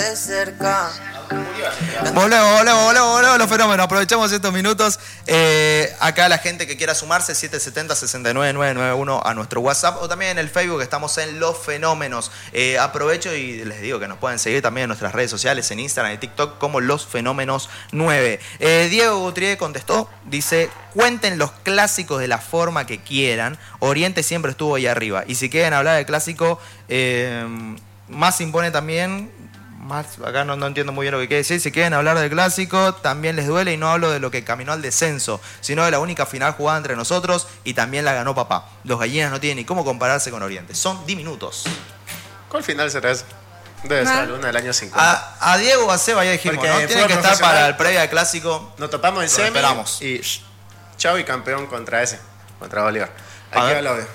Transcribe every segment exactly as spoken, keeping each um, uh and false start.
de cerca. Volvemos, volvemos, volvemos, volvemos los fenómenos. Aprovechamos estos minutos. Eh, acá la gente que quiera sumarse, siete siete cero, seis nueve nueve nueve uno a nuestro WhatsApp o también en el Facebook, estamos en Los Fenómenos. Eh, aprovecho y les digo que nos pueden seguir también en nuestras redes sociales, en Instagram y TikTok, como Los Fenómenos nueve. Eh, Diego Gutrié contestó, dice, cuenten los clásicos de la forma que quieran. Oriente siempre estuvo ahí arriba. Y si quieren hablar del clásico, eh, más impone también... Más, acá no, no entiendo muy bien lo que quiere decir. Si quieren hablar del clásico, también les duele y no hablo de lo que caminó al descenso, sino de la única final jugada entre nosotros y también la ganó papá. Los gallinas no tienen ni cómo compararse con Oriente. Son diminutos. ¿Cuál final será eso? Debe ser alguna del año cincuenta. A, a Diego Aceba ya dijimos, ¿no? Tiene que estar para el previa del clásico. Nos topamos en semi esperamos. Y chau y campeón contra ese, contra Bolívar. Aquí va la audio.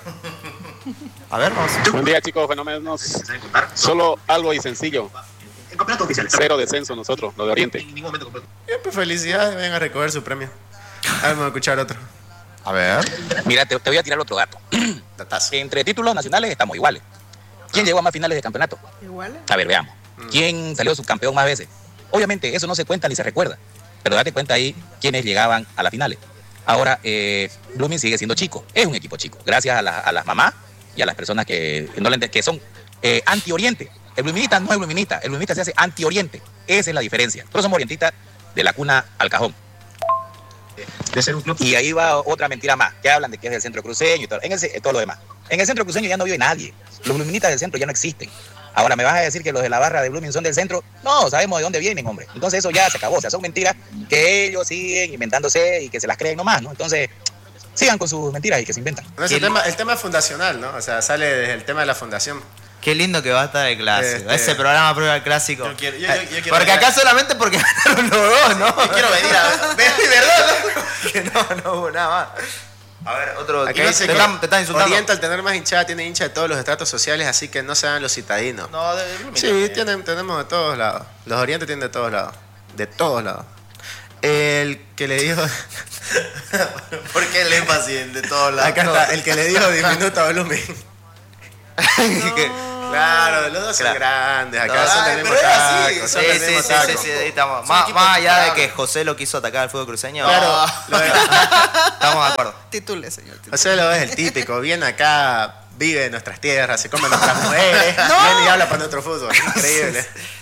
A ver, vamos. Buen día, chicos, fenómenos. Solo algo y sencillo. Cero descenso nosotros, lo de Oriente. Bien, pues felicidades, vengan a recoger su premio. A ver, vamos a escuchar otro. A ver. Mira, te, te voy a tirar otro dato. Entre títulos nacionales estamos iguales. ¿Quién llegó a más finales de campeonato? ¿Iguales? A ver, veamos. ¿Quién salió subcampeón más veces? Obviamente, eso no se cuenta ni se recuerda. Pero date cuenta ahí quiénes llegaban a las finales. Ahora, eh, Blooming sigue siendo chico. Es un equipo chico. Gracias a, la, a las mamás y a las personas que, no le, que son eh, anti-oriente. El bluminista no es bluminista, el bluminista se hace anti-oriente. Esa es la diferencia. Nosotros somos orientistas de la cuna al cajón. De ser un club. Y ahí va otra mentira más, que hablan de que es del centro cruceño y todo, en el, todo lo demás. En el centro cruceño ya no vive nadie. Los bluministas del centro ya no existen. Ahora me vas a decir que los de la barra de Blooming son del centro. No, sabemos de dónde vienen, hombre. Entonces eso ya se acabó. O sea, son mentiras que ellos siguen inventándose y que se las creen nomás, ¿no? Entonces, sigan con sus mentiras y que se inventan. No, es el, tema, el tema fundacional, ¿no? O sea, sale desde el tema de la fundación. Qué lindo que va a estar el clásico. Este, Ese programa prueba el clásico. Yo quiero, yo, yo, yo quiero porque acá solamente porque ganaron los dos, ¿no? Yo quiero venir a ver, ¿verdad? Que no, no hubo nada más. A ver, otro. Acá te, dice te, que te están insultando. Oriente, al tener más hinchada, tiene hincha de todos los estratos sociales, así que no sean los citadinos. No, de Blooming. Sí, tienen, tenemos de todos lados. Los Orientes tienen de todos lados. De todos lados. El que le dijo... ¿Por qué el énfasis de todos lados? Acá está, el que le dijo diminuto a Blooming. No. Claro, los dos son Claro. grandes, acá No, son ay, del mismo pero es taco, así. son Sí, del sí, mismo sí, taco. sí, sí, ahí estamos. Son Más, equipos más allá de comparables. que José lo quiso atacar al fútbol cruceño, Claro, lo de- estamos de acuerdo. Titule, señor. Titule. José lo es el típico, viene acá, vive en nuestras tierras, se come nuestras mujeres, viene y habla para nuestro fútbol, increíble.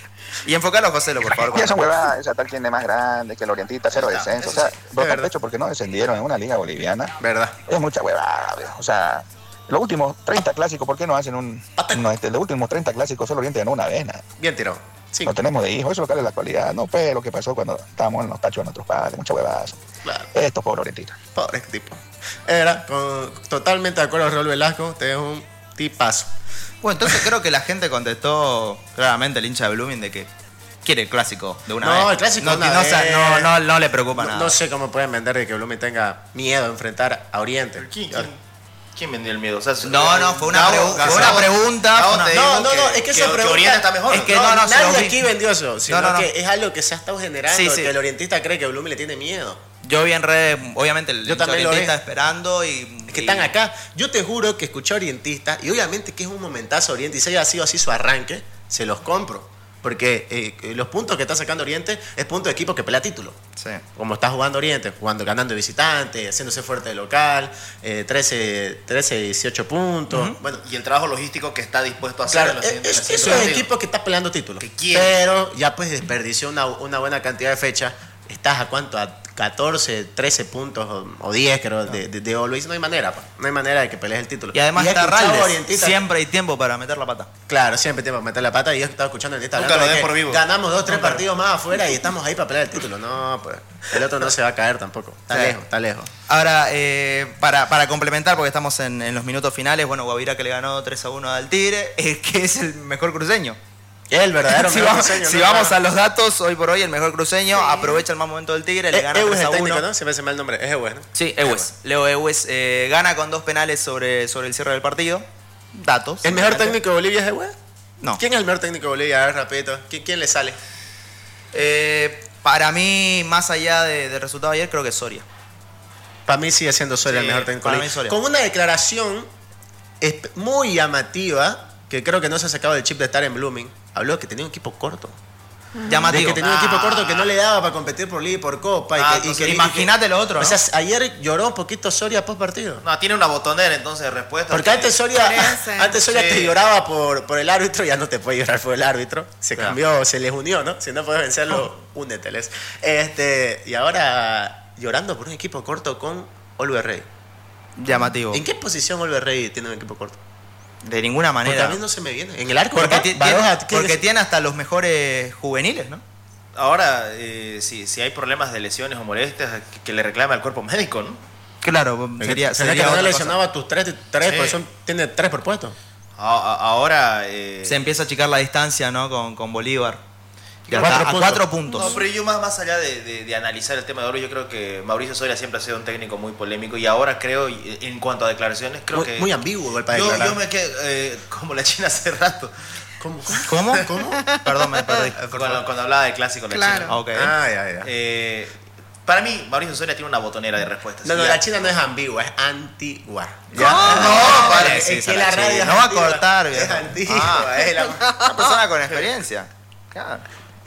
Y enfocarlo a José, por favor. Ya son huevadas, esa tal quien es más grande, que el orientista, cero descenso. O sea, botan pecho porque no descendieron en una liga boliviana. Verdad. Es mucha huevada, viejo. O sea, los últimos treinta clásicos, ¿por qué no hacen un...? No, este, los últimos treinta clásicos solo Oriente ganó una vez, nada. Bien tirado. Sí. Lo tenemos de hijo, eso es lo que es la actualidad. No pues lo que pasó cuando estábamos en los tachos de nuestros padres, mucha huevada. Claro. Estos pobres orientistas. Pobre tipo. Era con, totalmente de acuerdo a Raúl Velasco, usted es un tipazo. Bueno, entonces creo que la gente contestó claramente el hincha de Blooming de que quiere el clásico de una vez. No, el clásico no, de una no, vez. no, no, no le preocupa No, nada. no sé cómo pueden vender de que Blooming tenga miedo a enfrentar a Oriente. ¿Quién, quién, quién vendió el miedo? O sea, No, no, fue una, Gabo, pregu- Gabo, fue una pregunta. Gabo fue una- te No, dijo no, no, es que esa que pregunta... Oriente está mejor. es que no, no, se lo nadie vi. aquí vendió eso, sino No, no, no. que es algo que se ha estado generando, Sí, sí. que el orientista cree que Blooming le tiene miedo. Yo vi en redes, obviamente, el Yo hincha también lo vi. orientista esperando y... Es que y- están acá. Yo te juro que escuché a Orientista, y obviamente que es un momentazo Oriente, y si haya sido así su arranque, se los compro. Porque eh, los puntos que está sacando Oriente es punto de equipo que pelea título. Sí. Como está jugando Oriente, jugando, ganando de visitante, haciéndose fuerte de local, eh, trece, trece, dieciocho puntos. Uh-huh. Bueno, Y el trabajo logístico que está dispuesto a hacer claro, en los es, siguientes- es, en los es siguientes un partidos. equipo que está peleando títulos. Que quiere. Pero ya pues desperdició una, una buena cantidad de fechas. Estás a cuánto, a catorce, trece puntos o, o diez, creo, de, de, de Always. No hay manera, pa. No hay manera de que pelees el título. Y además he está escuchado a Raldes. Orientista- Siempre hay tiempo para meter la pata. Claro, siempre tengo que meter la pata y yo estaba escuchando en esta Nunca lo des por vivo. ganamos dos, tres Nunca. partidos más afuera y estamos ahí para pelear el título. No, pues el otro no se va a caer tampoco. Está Sí. lejos, está lejos. Ahora, eh, para, para complementar, porque estamos en, en los minutos finales, bueno, Guavirá que le ganó tres a uno al Tigre, es que es el mejor cruceño. El verdadero si mejor vamos, cruceño, si ¿no? vamos a los datos, hoy por hoy el mejor cruceño aprovecha el mal momento del Tigre, le Eh, gana Ewes tres es a el técnico, uno. ¿no? Se me hace mal el nombre. Es Ewes, ¿no? Sí, Ewes. Leo Ewes eh, gana con dos penales sobre, sobre el cierre del partido. Datos. ¿El mejor simplemente. técnico de Bolivia es Ewes? No. ¿Quién es el mejor técnico de Bolivia? A ver, rapidito. ¿Quién, quién le sale? Eh, para mí, más allá de- del resultado de ayer, creo que es Soria. Para mí sigue siendo Soria Sí, el mejor técnico. para de mí Bolivia. Soria. Con una declaración esp- muy llamativa, que creo que no se ha sacado del chip de estar en Blooming. Habló que tenía un equipo corto. Llamativo. De que tenía un Ah. equipo corto que no le daba para competir por Liga y por Copa. Ah, y que, y que- Imagínate lo otro, O ¿no? sea, ayer lloró un poquito Soria post partido. No, tiene una botonera entonces de respuesta. Porque que- antes Soria, Parece. antes Soria Sí. te lloraba por, por el árbitro, ya no te puede llorar por el árbitro. Se Claro. cambió, se les unió, ¿no? Si no puedes vencerlo, úneteles. Este, y ahora llorando por un equipo corto con Oliver Rey. Llamativo. ¿En qué posición Oliver Rey tiene un equipo corto? De ninguna Porque manera. a mí no se me viene. En el arco, Porque, papá, ti- Baroja, tiene, ¿qué porque es? tiene hasta los mejores juveniles, ¿no? Ahora, eh, si, si hay problemas de lesiones o molestias, que, que le reclame al cuerpo médico, ¿no? Claro, sería, ¿Será sería que no otra lesionaba a tus tres, tres Sí. porque son- tiene tres por puesto? A- a- ahora... eh, cosa. Se empieza a achicar la distancia, ¿no? Con, con Bolívar. Y Cuatro hasta a puntos. cuatro puntos. No, pero yo más, más allá de, de- de analizar el tema de oro, yo creo que Mauricio Soria siempre ha sido un técnico muy polémico y ahora creo, y- en cuanto a declaraciones, creo Muy, que... muy ambiguo igual para yo, declarar. yo me quedé eh, como la China hace rato. ¿Cómo? ¿Cómo? ¿Cómo? Perdón, me perdí. Cuando, cuando hablaba del clásico, la Claro. China. Ok. Ah, ya, ya. Eh, para mí, Mauricio Soria tiene una botonera de respuestas. No, no, Y la ya- China no es ambigua, es antigua. Ya. No, No, vale, sí, es se que la la radio china. es No va a antigua. cortar, Es viejo. antigua, Ah. es la... Una persona con experiencia. Claro.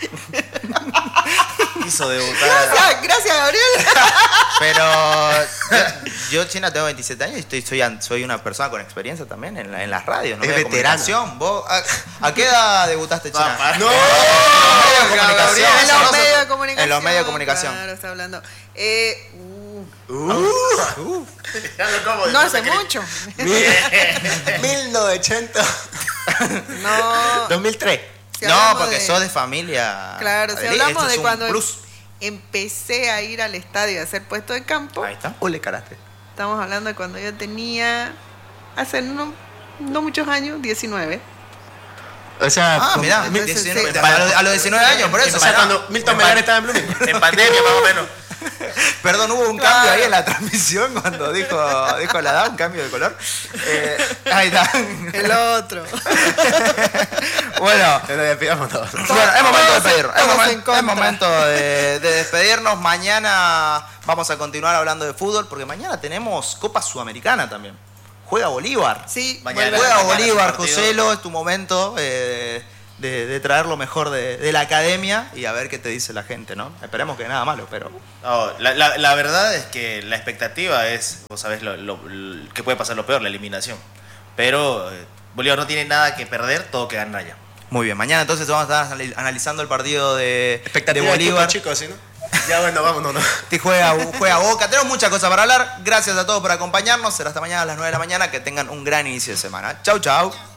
Quiso debutar. Gracias, gracias, Gabriel. Pero yo, yo, China, tengo veintisiete años y estoy, soy, an- soy una persona con experiencia también en, la- en las radios. ¿no? Es Medio de veterano. comunicación. ¿Vos, a, a qué edad debutaste, China? Pa- pa- ¡No! Medios de comunicación. En los No, medios de comunicación. En los medios de comunicación. Claro, está hablando. Eh, uh, Uh, no hace mucho. mil novecientos No. dos mil tres. Si No, hablamos porque de- sos de familia. Claro, si Adri, hablamos esto es de un cuando plus. empecé a ir al estadio a hacer puesto de campo, Ahí está. Ole, karate. estamos hablando de cuando yo tenía, hace no, no muchos años, diecinueve. O sea, Ah, con- mirá, Entonces, diecinueve. sí. Para los- a los diecinueve años, por eso. o sea, mirá. cuando Milton En Melgar pa- estaba en Blooming. En pandemia, más o menos. Perdón, hubo un Claro. cambio ahí en la transmisión cuando dijo, dijo la edad, un cambio de color. Eh, ahí está. El otro. Bueno, Nos despidamos todos. bueno, es momento de despedirnos. Es, Todos momen- en contra. es momento de, de despedirnos. Mañana vamos a continuar hablando de fútbol porque mañana tenemos Copa Sudamericana también. Juega Bolívar. Sí, Mañana. vuelve. Juega mañana Bolívar, ese partido. Joselo, es tu momento eh, de, de traer lo mejor de, de la academia y a ver qué te dice la gente, ¿no? Esperemos que nada malo, pero... No, la, la- la verdad es que la expectativa es, vos sabés, lo, lo- lo- que puede pasar lo peor, la eliminación. Pero eh, Bolívar no tiene nada que perder, todo que ganar ya. Muy bien, mañana entonces vamos a estar anali- analizando el partido de, de Expectativa de Bolívar. equipo, chicos, ¿sí, no? Ya bueno, vámonos, ¿no? Te juega, juega Boca. Tenemos muchas cosas para hablar. Gracias a todos por acompañarnos. Será hasta mañana a las nueve de la mañana. Que tengan un gran inicio de semana. Chau, chau.